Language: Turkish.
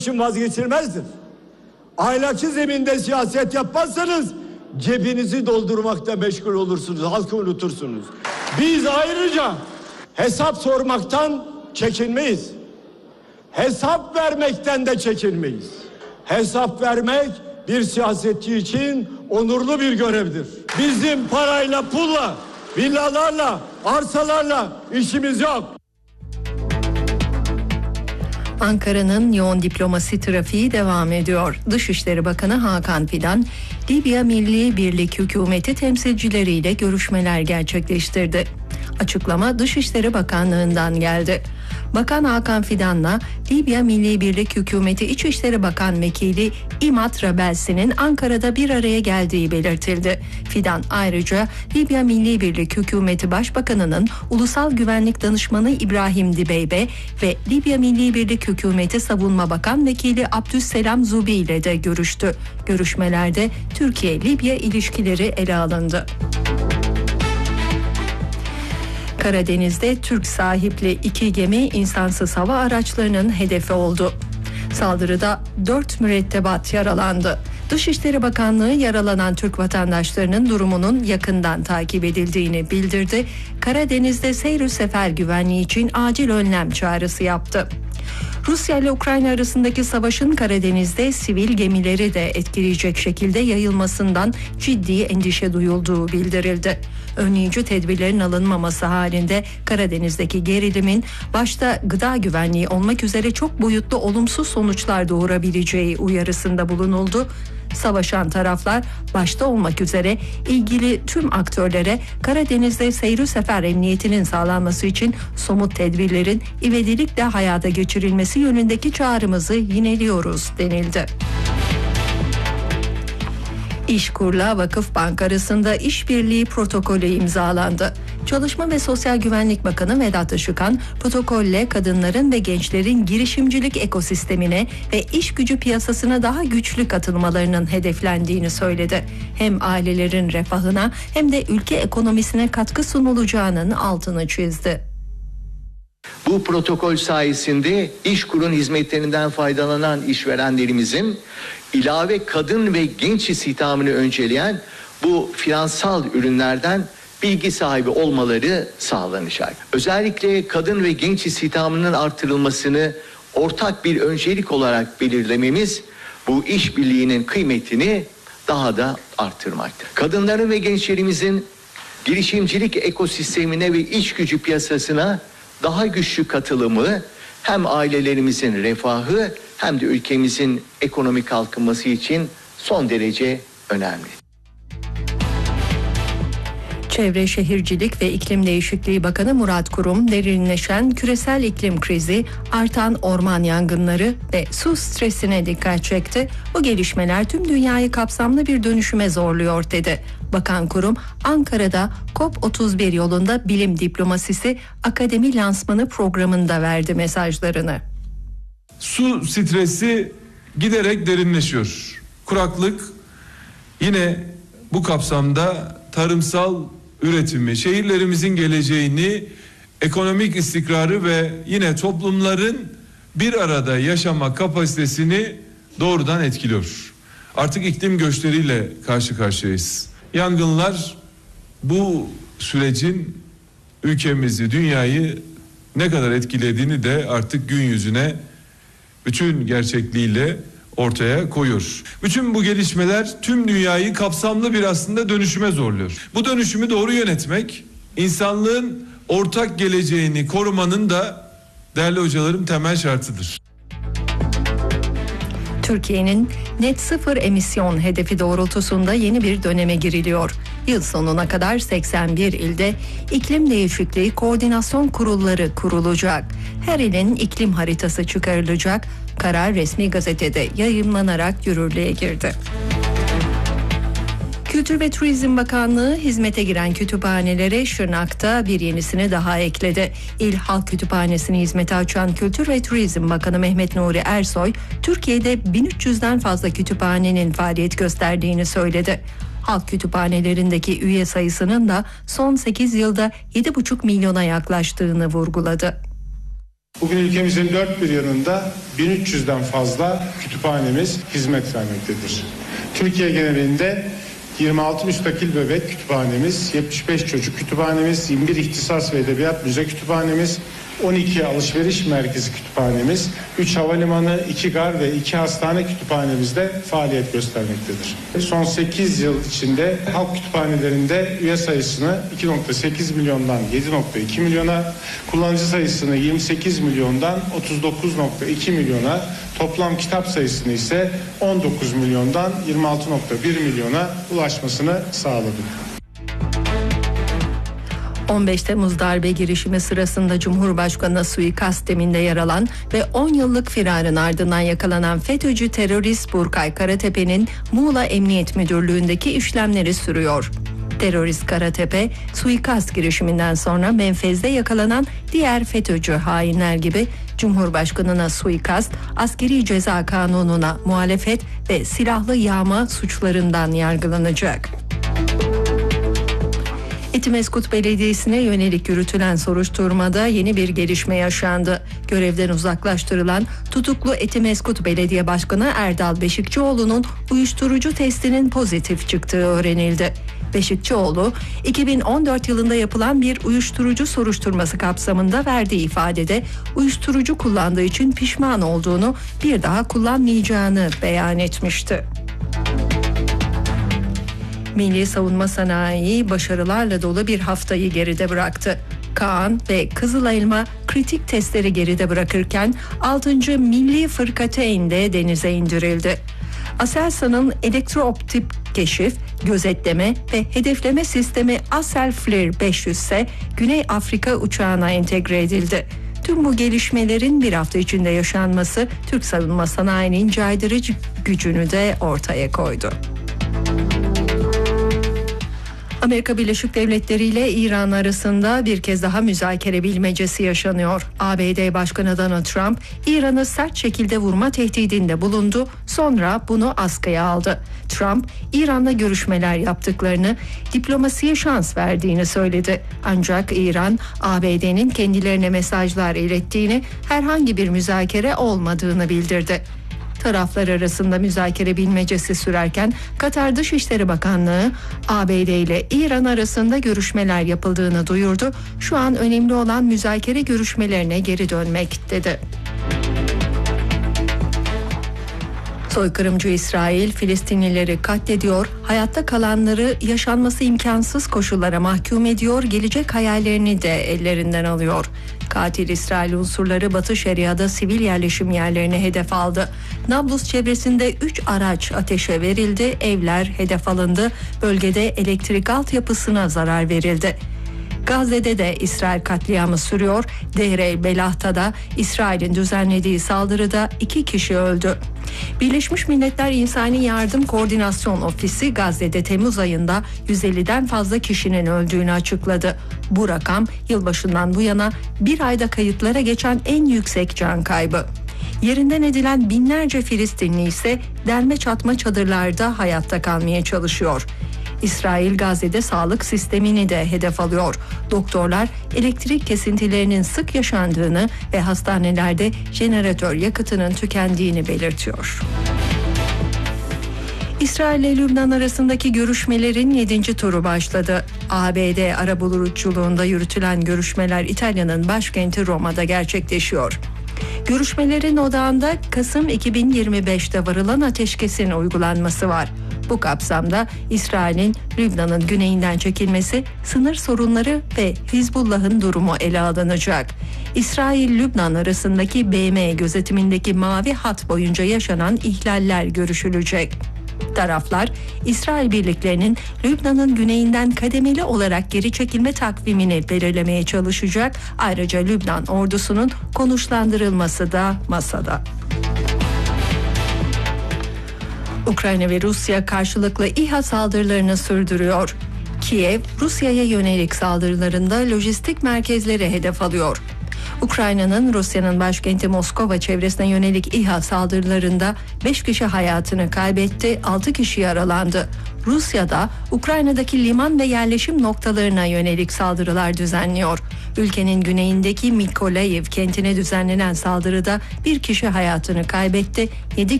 için vazgeçilmezdir. Ahlaki zeminde siyaset yapmazsanız cebinizi doldurmakta meşgul olursunuz, halkı unutursunuz. Biz ayrıca hesap sormaktan çekinmeyiz. Hesap vermekten de çekinmeyiz. Hesap vermek bir siyasetçi için onurlu bir görevdir. Bizim parayla, pulla, villalarla, arsalarla işimiz yok. Ankara'nın yoğun diplomasi trafiği devam ediyor. Dışişleri Bakanı Hakan Fidan, Libya Milli Birlik Hükümeti temsilcileriyle görüşmeler gerçekleştirdi. Açıklama Dışişleri Bakanlığı'ndan geldi. Bakan Hakan Fidan'la Libya Milli Birlik Hükümeti İçişleri Bakan Vekili İmat Rabelsi'nin Ankara'da bir araya geldiği belirtildi. Fidan ayrıca Libya Milli Birlik Hükümeti Başbakanı'nın Ulusal Güvenlik Danışmanı İbrahim Dibeybe ve Libya Milli Birlik Hükümeti Savunma Bakan Vekili Abdüsselam Zubi ile de görüştü. Görüşmelerde Türkiye-Libya ilişkileri ele alındı. Karadeniz'de Türk sahipli 2 gemi insansız hava araçlarının hedefi oldu. Saldırıda 4 mürettebat yaralandı. Dışişleri Bakanlığı yaralanan Türk vatandaşlarının durumunun yakından takip edildiğini bildirdi. Karadeniz'de seyir sefer güvenliği için acil önlem çağrısı yaptı. Rusya ile Ukrayna arasındaki savaşın Karadeniz'de sivil gemileri de etkileyecek şekilde yayılmasından ciddi endişe duyulduğu bildirildi. Önleyici tedbirlerin alınmaması halinde Karadeniz'deki gerilimin başta gıda güvenliği olmak üzere çok boyutlu olumsuz sonuçlar doğurabileceği uyarısında bulunuldu. Savaşan taraflar başta olmak üzere ilgili tüm aktörlere Karadeniz'de seyir sefer emniyetinin sağlanması için somut tedbirlerin ivedilikle hayata geçirilmesi yönündeki çağrımızı yineliyoruz denildi. İşkur'la Vakıfbank arasında işbirliği protokolü imzalandı. Çalışma ve Sosyal Güvenlik Bakanı Vedat Işıkhan, protokolle kadınların ve gençlerin girişimcilik ekosistemine ve iş gücü piyasasına daha güçlü katılmalarının hedeflendiğini söyledi. Hem ailelerin refahına hem de ülke ekonomisine katkı sunulacağının altını çizdi. Bu protokol sayesinde İşkur'un hizmetlerinden faydalanan işverenlerimizin ilave kadın ve genç istihdamını önceleyen bu finansal ürünlerden bilgi sahibi olmaları sağlanacak. Özellikle kadın ve genç istihdamının artırılmasını ortak bir öncelik olarak belirlememiz bu işbirliğinin kıymetini daha da artırmaktadır. Kadınların ve gençlerimizin girişimcilik ekosistemine ve iç gücü piyasasına daha güçlü katılımı hem ailelerimizin refahı hem de ülkemizin ekonomik kalkınması için son derece önemli. Çevre Şehircilik ve İklim Değişikliği Bakanı Murat Kurum, derinleşen küresel iklim krizi, artan orman yangınları ve su stresine dikkat çekti. Bu gelişmeler tüm dünyayı kapsamlı bir dönüşüme zorluyor dedi. Bakan Kurum, Ankara'da COP31 yolunda bilim diplomasisi akademi lansmanı programında verdi mesajlarını. Su stresi giderek derinleşiyor. Kuraklık yine bu kapsamda tarımsal üretimi, şehirlerimizin geleceğini, ekonomik istikrarı ve yine toplumların bir arada yaşama kapasitesini doğrudan etkiliyor. Artık iklim göçleriyle karşı karşıyayız. Yangınlar bu sürecin ülkemizi, dünyayı ne kadar etkilediğini de artık gün yüzüne bütün gerçekliğiyle ortaya koyuyor. Bütün bu gelişmeler tüm dünyayı kapsamlı bir aslında dönüşüme zorluyor. Bu dönüşümü doğru yönetmek, insanlığın ortak geleceğini korumanın da değerli hocalarım temel şartıdır. Türkiye'nin net sıfır emisyon hedefi doğrultusunda yeni bir döneme giriliyor. Yıl sonuna kadar 81 ilde iklim değişikliği koordinasyon kurulları kurulacak. Her ilin iklim haritası çıkarılacak. Karar resmi gazetede yayımlanarak yürürlüğe girdi. Kültür ve Turizm Bakanlığı hizmete giren kütüphanelere Şırnak'ta bir yenisini daha ekledi. İl Halk Kütüphanesi'ni hizmete açan Kültür ve Turizm Bakanı Mehmet Nuri Ersoy, Türkiye'de 1300'den fazla kütüphanenin faaliyet gösterdiğini söyledi. Halk kütüphanelerindeki üye sayısının da son 8 yılda 7,5 milyona yaklaştığını vurguladı. Bugün ülkemizin dört bir yanında 1300'den fazla kütüphanemiz hizmet vermektedir. Türkiye genelinde 26 müstakil bebek kütüphanemiz, 75 çocuk kütüphanemiz, 21 ihtisas ve edebiyat müze kütüphanemiz, 12 alışveriş merkezi kütüphanemiz, 3 havalimanı, 2 gar ve 2 hastane kütüphanemizde faaliyet göstermektedir. Son 8 yıl içinde halk kütüphanelerinde üye sayısını 2.8 milyondan 7.2 milyona, kullanıcı sayısını 28 milyondan 39.2 milyona, toplam kitap sayısını ise 19 milyondan 26.1 milyona ulaşmasını sağladık. 15 Temmuz darbe girişimi sırasında Cumhurbaşkanı'na suikast teminde yer alan ve 10 yıllık firarın ardından yakalanan FETÖ'cü terörist Burkay Karatepe'nin Muğla Emniyet Müdürlüğü'ndeki işlemleri sürüyor. Terörist Karatepe, suikast girişiminden sonra menfezde yakalanan diğer FETÖ'cü hainler gibi Cumhurbaşkanı'na suikast, askeri ceza kanununa muhalefet ve silahlı yağma suçlarından yargılanacak. Etimeskut Belediyesi'ne yönelik yürütülen soruşturmada yeni bir gelişme yaşandı. Görevden uzaklaştırılan tutuklu Etimeskut Belediye Başkanı Erdal Beşikçioğlu'nun uyuşturucu testinin pozitif çıktığı öğrenildi. Beşikçioğlu, 2014 yılında yapılan bir uyuşturucu soruşturması kapsamında verdiği ifadede uyuşturucu kullandığı için pişman olduğunu, bir daha kullanmayacağını beyan etmişti. Milli savunma sanayi başarılarla dolu bir haftayı geride bıraktı. Kaan ve Kızılelma kritik testleri geride bırakırken 6. Milli Fırkateyn de denize indirildi. Aselsan'ın elektrooptik keşif, gözetleme ve hedefleme sistemi Asel Flir 500 ise Güney Afrika uçağına entegre edildi. Tüm bu gelişmelerin bir hafta içinde yaşanması Türk savunma sanayinin caydırıcı gücünü de ortaya koydu. Amerika Birleşik Devletleri ile İran arasında bir kez daha müzakere bilmecesi yaşanıyor. ABD Başkanı Donald Trump, İran'ı sert şekilde vurma tehdidinde bulundu, sonra bunu askıya aldı. Trump, İran'la görüşmeler yaptıklarını, diplomasiye şans verdiğini söyledi. Ancak İran, ABD'nin kendilerine mesajlar ilettiğini, herhangi bir müzakere olmadığını bildirdi. Taraflar arasında müzakere bilmecesi sürerken Katar Dışişleri Bakanlığı ABD ile İran arasında görüşmeler yapıldığını duyurdu. Şu an önemli olan müzakere görüşmelerine geri dönmek dedi. Soykırımcı İsrail Filistinlileri katlediyor, hayatta kalanları yaşanması imkansız koşullara mahkum ediyor, gelecek hayallerini de ellerinden alıyor. Katil İsrail unsurları Batı Şeria'da sivil yerleşim yerlerini hedef aldı. Nablus çevresinde 3 araç ateşe verildi, evler hedef alındı, bölgede elektrik altyapısına zarar verildi. Gazze'de de İsrail katliamı sürüyor. Deir el Belah'ta da İsrail'in düzenlediği saldırıda 2 kişi öldü. Birleşmiş Milletler İnsani Yardım Koordinasyon Ofisi Gazze'de Temmuz ayında 150'den fazla kişinin öldüğünü açıkladı. Bu rakam yılbaşından bu yana bir ayda kayıtlara geçen en yüksek can kaybı. Yerinden edilen binlerce Filistinli ise derme çatma çadırlarda hayatta kalmaya çalışıyor. İsrail Gazze'de sağlık sistemini de hedef alıyor. Doktorlar elektrik kesintilerinin sık yaşandığını ve hastanelerde jeneratör yakıtının tükendiğini belirtiyor. İsrail ile Lübnan arasındaki görüşmelerin 7. turu başladı. ABD arabuluculuğunda yürütülen görüşmeler İtalya'nın başkenti Roma'da gerçekleşiyor. Görüşmelerin odağında Kasım 2025'te varılan ateşkesin uygulanması var. Bu kapsamda İsrail'in Lübnan'ın güneyinden çekilmesi, sınır sorunları ve Hizbullah'ın durumu ele alınacak. İsrail-Lübnan arasındaki BM gözetimindeki mavi hat boyunca yaşanan ihlaller görüşülecek. Taraflar, İsrail birliklerinin Lübnan'ın güneyinden kademeli olarak geri çekilme takvimini belirlemeye çalışacak. Ayrıca Lübnan ordusunun konuşlandırılması da masada. Ukrayna ve Rusya karşılıklı İHA saldırılarını sürdürüyor. Kiev, Rusya'ya yönelik saldırılarında lojistik merkezleri hedef alıyor. Ukrayna'nın Rusya'nın başkenti Moskova çevresine yönelik İHA saldırılarında 5 kişi hayatını kaybetti, 6 kişi yaralandı. Rusya'da Ukrayna'daki liman ve yerleşim noktalarına yönelik saldırılar düzenliyor. Ülkenin güneyindeki Mikolayiv kentine düzenlenen saldırıda bir kişi hayatını kaybetti, 7